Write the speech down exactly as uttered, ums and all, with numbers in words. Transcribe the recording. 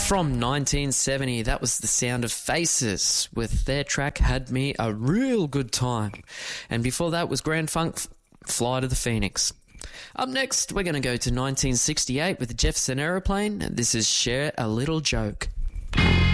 From nineteen seventy, that was the sound of Faces with their track Had Me a Real Good Time. And before that was Grand Funk, Fly to the Phoenix. Up next, we're going to go to nineteen sixty-eight with Jefferson Aeroplane, and this is Share a Little Joke.